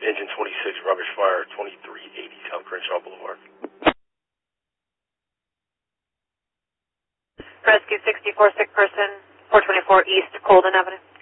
Engine 26, rubbish fire, 2380 South Crenshaw Boulevard. Rescue 64, sick person, 424 East Colden Avenue.